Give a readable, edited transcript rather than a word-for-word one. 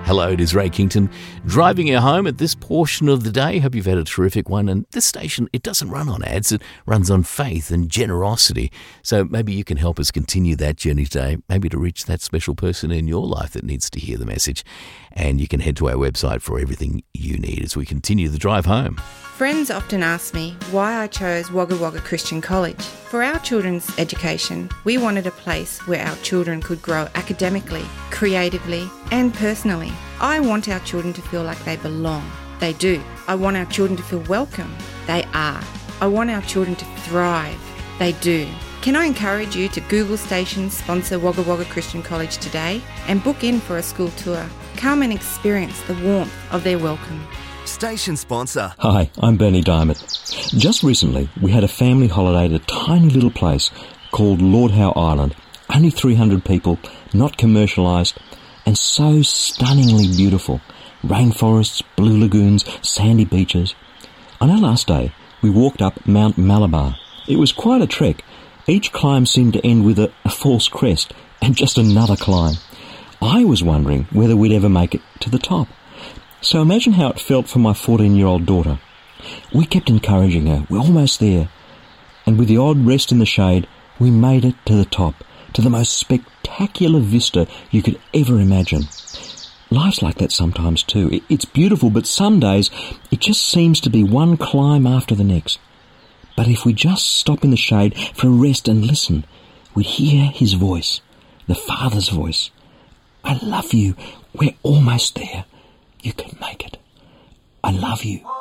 Hello, it is Ray Kington, driving you home at this portion of the day. Hope you've had a terrific one. And this station, it doesn't run on ads. It runs on faith and generosity. So maybe you can help us continue that journey today, maybe to reach that special person in your life that needs to hear the message. And you can head to our website for everything you need as we continue the drive home. Friends often ask me why I chose Wagga Wagga Christian College. For our children's education, we wanted a place where our children could grow academically, creatively, and personally. I want our children to feel like they belong. They do. I want our children to feel welcome. They are. I want our children to thrive. They do. Can I encourage you to Google stations sponsor Wagga Wagga Christian College today and book in for a school tour? Come and experience the warmth of their welcome. Station sponsor. Hi, I'm Bernie Diamond. Just recently, we had a family holiday at a tiny little place called Lord Howe Island. Only 300 people, not commercialised, and so stunningly beautiful. Rainforests, blue lagoons, sandy beaches. On our last day, we walked up Mount Malabar. It was quite a trek. Each climb seemed to end with a false crest and just another climb. I was wondering whether we'd ever make it to the top. So imagine how it felt for my 14-year-old daughter. We kept encouraging her. We're almost there. And with the odd rest in the shade, we made it to the top, to the most spectacular vista you could ever imagine. Life's like that sometimes too. It's beautiful, but some days it just seems to be one climb after the next. But if we just stop in the shade for a rest and listen, we'd hear his voice, the Father's voice. I love you. We're almost there. You can make it. I love you.